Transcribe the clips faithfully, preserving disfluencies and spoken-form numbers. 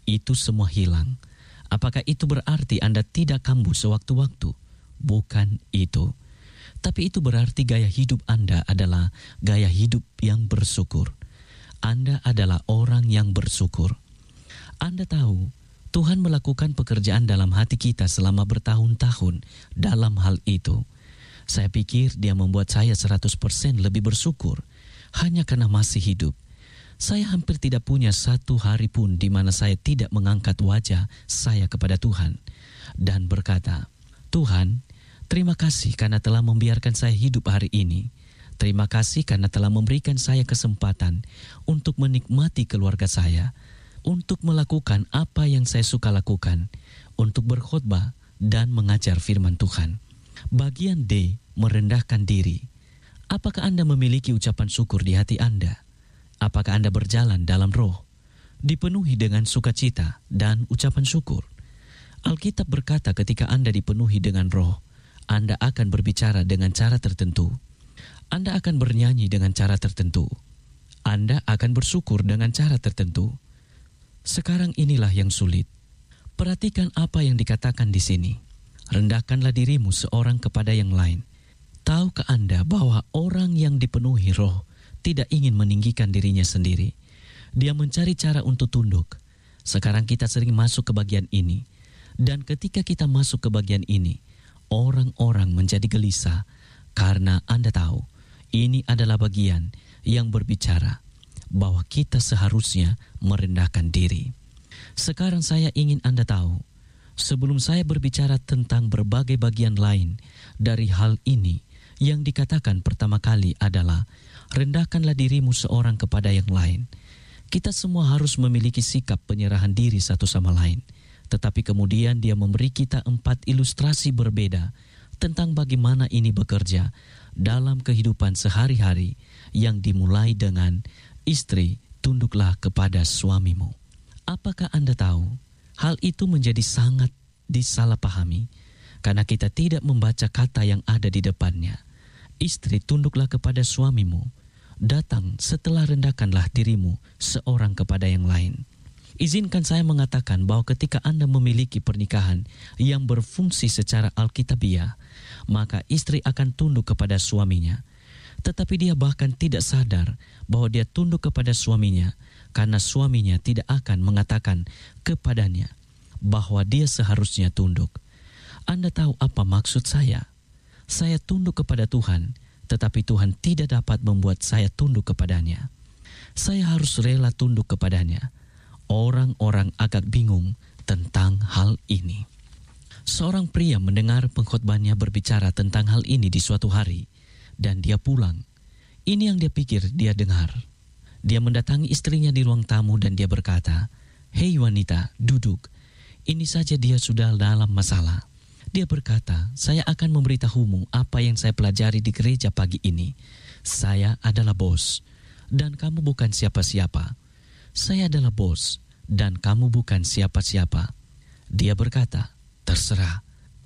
itu semua hilang. Apakah itu berarti Anda tidak kambuh sewaktu-waktu? Bukan itu. Tapi itu berarti gaya hidup Anda adalah gaya hidup yang bersyukur. Anda adalah orang yang bersyukur. Anda tahu, Tuhan melakukan pekerjaan dalam hati kita selama bertahun-tahun dalam hal itu. Saya pikir Dia membuat saya seratus persen lebih bersyukur hanya karena masih hidup. Saya hampir tidak punya satu hari pun di mana saya tidak mengangkat wajah saya kepada Tuhan dan berkata, Tuhan, terima kasih karena telah membiarkan saya hidup hari ini. Terima kasih karena telah memberikan saya kesempatan untuk menikmati keluarga saya, untuk melakukan apa yang saya suka lakukan, untuk berkhotbah dan mengajar firman Tuhan. Bagian D, merendahkan diri. Apakah Anda memiliki ucapan syukur di hati Anda? Apakah Anda berjalan dalam roh, dipenuhi dengan sukacita dan ucapan syukur? Alkitab berkata ketika Anda dipenuhi dengan roh, Anda akan berbicara dengan cara tertentu. Anda akan bernyanyi dengan cara tertentu. Anda akan bersyukur dengan cara tertentu. Sekarang inilah yang sulit. Perhatikan apa yang dikatakan di sini. Rendahkanlah dirimu seorang kepada yang lain. Tahukah Anda bahwa orang yang dipenuhi roh tidak ingin meninggikan dirinya sendiri? Dia mencari cara untuk tunduk. Sekarang kita sering masuk ke bagian ini. Dan ketika kita masuk ke bagian ini, orang-orang menjadi gelisah karena Anda tahu, ini adalah bagian yang berbicara bahwa kita seharusnya merendahkan diri. Sekarang saya ingin Anda tahu, sebelum saya berbicara tentang berbagai bagian lain dari hal ini, yang dikatakan pertama kali adalah rendahkanlah dirimu seorang kepada yang lain. Kita semua harus memiliki sikap penyerahan diri satu sama lain. Tetapi kemudian Dia memberi kita empat ilustrasi berbeda tentang bagaimana ini bekerja dalam kehidupan sehari-hari yang dimulai dengan istri, tunduklah kepada suamimu. Apakah Anda tahu, hal itu menjadi sangat disalahpahami karena kita tidak membaca kata yang ada di depannya. Istri, tunduklah kepada suamimu. Datang setelah rendahkanlah dirimu seorang kepada yang lain. Izinkan saya mengatakan bahwa ketika Anda memiliki pernikahan yang berfungsi secara alkitabiah, maka istri akan tunduk kepada suaminya. Tetapi dia bahkan tidak sadar bahwa dia tunduk kepada suaminya karena suaminya tidak akan mengatakan kepadanya bahwa dia seharusnya tunduk. Anda tahu apa maksud saya? Saya tunduk kepada Tuhan, tetapi Tuhan tidak dapat membuat saya tunduk kepadanya. Saya harus rela tunduk kepadanya. Orang-orang agak bingung tentang hal ini. Seorang pria mendengar pengkhotbahnya berbicara tentang hal ini di suatu hari, dan dia pulang. Ini yang dia pikir dia dengar. Dia mendatangi istrinya di ruang tamu dan dia berkata, "Hei wanita, duduk. Ini saja dia sudah dalam masalah." Dia berkata, "Saya akan memberitahumu apa yang saya pelajari di gereja pagi ini. Saya adalah bos, dan kamu bukan siapa-siapa. Saya adalah bos, dan kamu bukan siapa-siapa." Dia berkata, "Terserah,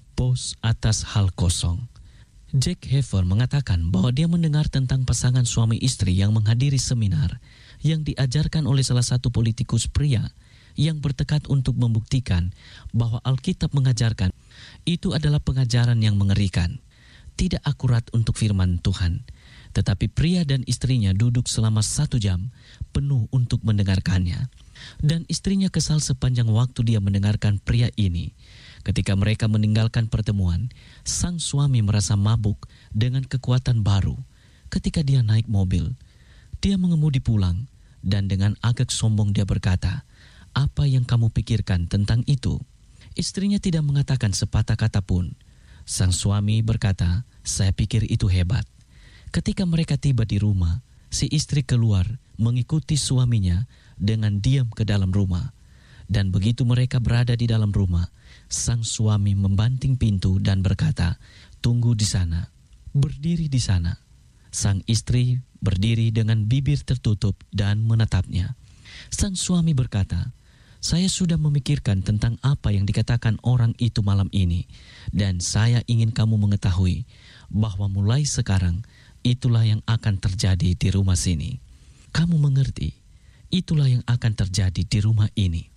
bos atas hal kosong." Jack Heffer mengatakan bahwa dia mendengar tentang pasangan suami istri yang menghadiri seminar yang diajarkan oleh salah satu politikus pria yang bertekad untuk membuktikan bahwa Alkitab mengajarkan itu adalah pengajaran yang mengerikan, tidak akurat untuk firman Tuhan. Tetapi pria dan istrinya duduk selama satu jam penuh untuk mendengarkannya. Dan istrinya kesal sepanjang waktu dia mendengarkan pria ini. Ketika mereka meninggalkan pertemuan, sang suami merasa mabuk dengan kekuatan baru. Ketika dia naik mobil, dia mengemudi pulang dan dengan agak sombong dia berkata, "Apa yang kamu pikirkan tentang itu?" Istrinya tidak mengatakan sepatah kata pun. Sang suami berkata, "Saya pikir itu hebat." Ketika mereka tiba di rumah, si istri keluar mengikuti suaminya dengan diam ke dalam rumah. Dan begitu mereka berada di dalam rumah, sang suami membanting pintu dan berkata, "Tunggu di sana, berdiri di sana." Sang istri berdiri dengan bibir tertutup dan menatapnya. Sang suami berkata, "Saya sudah memikirkan tentang apa yang dikatakan orang itu malam ini, dan saya ingin kamu mengetahui bahwa mulai sekarang itulah yang akan terjadi di rumah sini. Kamu mengerti? Itulah yang akan terjadi di rumah ini."